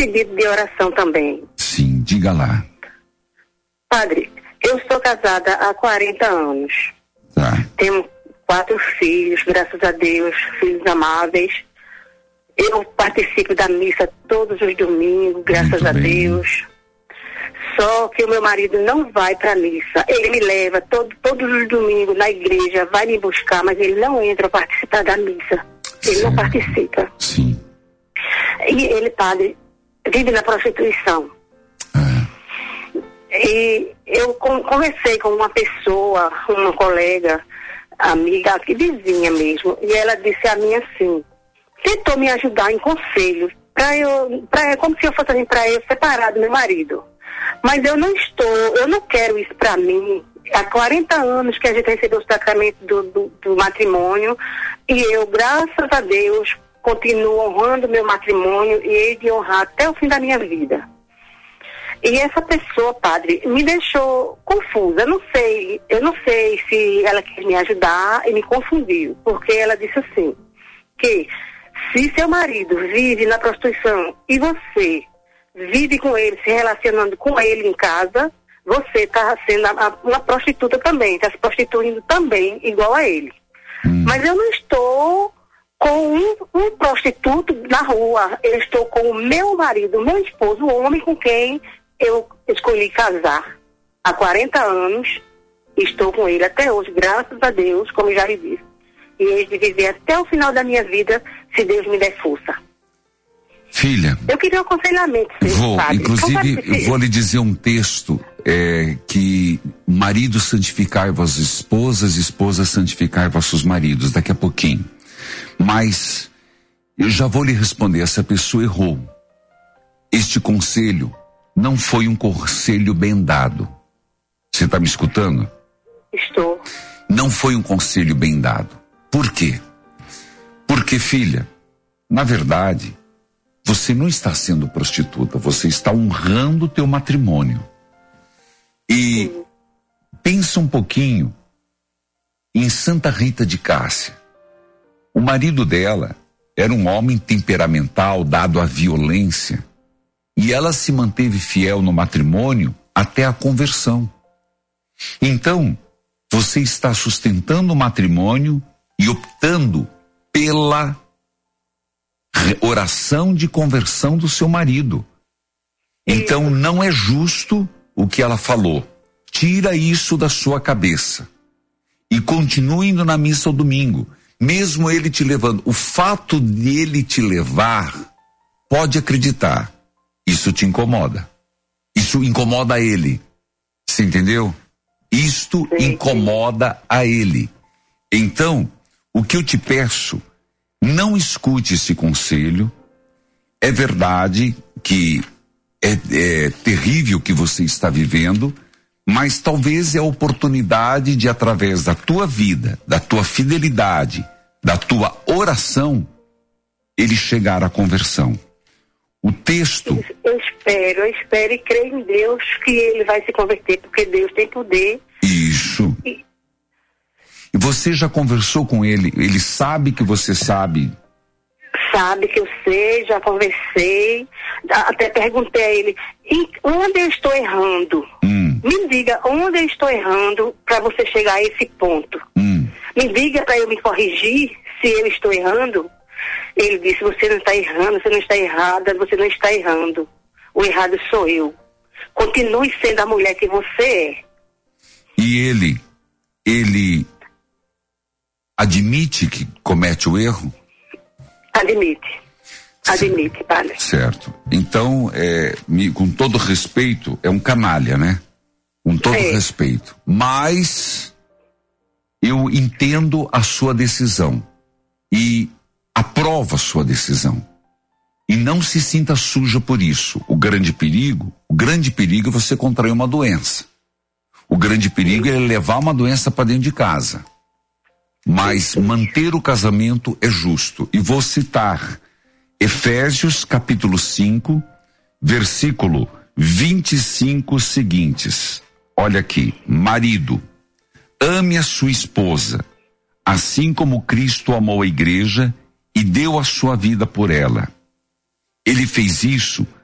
pedido de oração também. Sim, diga lá. Padre, eu sou casada há 40 anos. Tá. Tenho 4 filhos, graças a Deus, filhos amáveis. Eu participo da missa todos os domingos, graças a Deus. Só que o meu marido não vai para a missa. Ele me leva todos os domingos na igreja, vai me buscar, mas ele não entra para participar da missa. Ele não participa. Sim. E ele, padre, vive na prostituição. E eu conversei com uma pessoa, uma colega, amiga, aqui vizinha mesmo, e ela disse a mim assim, tentou me ajudar em conselhos, como se eu fosse assim, para eu separar do meu marido. Mas eu não quero isso para mim. Há 40 anos que a gente recebeu o sacramento do matrimônio, e eu, graças a Deus, continuo honrando meu matrimônio e hei de honrar até o fim da minha vida. E essa pessoa, padre, me deixou confusa. Eu não sei se ela quis me ajudar e me confundiu, porque ela disse assim, que se seu marido vive na prostituição e você vive com ele, se relacionando com ele em casa, você está sendo uma prostituta também, está se prostituindo também, igual a ele. Mas eu não estou com um prostituto na rua, eu estou com o meu marido, o meu esposo, o homem com quem eu escolhi casar há 40 anos, estou com ele até hoje, graças a Deus, como já lhe disse. E hei de viver até o final da minha vida, se Deus me der força. Filha, eu queria um aconselhamento, padre. Inclusive, eu vou lhe dizer um texto que marido santificai vossas esposas, esposas santificai vossos maridos, daqui a pouquinho. Mas eu já vou lhe responder, essa pessoa errou. Este conselho não foi um conselho bem dado. Você está me escutando? Estou. Não foi um conselho bem dado. Por quê? Porque, filha, na verdade, você não está sendo prostituta, você está honrando o teu matrimônio. E pensa um pouquinho em Santa Rita de Cássia. O marido dela era um homem temperamental, dado à violência, e ela se manteve fiel no matrimônio até a conversão. Então, você está sustentando o matrimônio e optando pela oração de conversão do seu marido. Então não é justo o que ela falou. Tira isso da sua cabeça e continue indo na missa ao domingo, mesmo ele te levando. O fato de ele te levar, pode acreditar, isso te incomoda. Isso incomoda a ele. Você entendeu? Isto incomoda a ele. Então, o que eu te peço, não escute esse conselho. É verdade que é terrível o que você está vivendo, mas talvez é a oportunidade de, através da tua vida, da tua fidelidade, da tua oração, ele chegar à conversão. O texto... Eu espero e creio em Deus que ele vai se converter, porque Deus tem poder. Isso. E você já conversou com ele? Ele sabe que você sabe? Sabe que eu sei, já conversei, até perguntei a ele, onde eu estou errando? Me diga onde eu estou errando para você chegar a esse ponto. Me diga para eu me corrigir se eu estou errando. Ele disse, você não está errando, você não está errada, você não está errando. O errado sou eu. Continue sendo a mulher que você é. E ele admite que comete o erro? Admite, padre. Certo. Então, com todo respeito, é um canalha, né? Com todo respeito. Mas eu entendo a sua decisão e aprovo a sua decisão. E não se sinta suja por isso. O grande perigo é você contrair uma doença. O grande perigo é levar uma doença para dentro de casa. Mas manter o casamento é justo. E vou citar Efésios capítulo 5, versículo 25 seguintes. Olha aqui, marido, ame a sua esposa, assim como Cristo amou a igreja e deu a sua vida por ela. Ele fez isso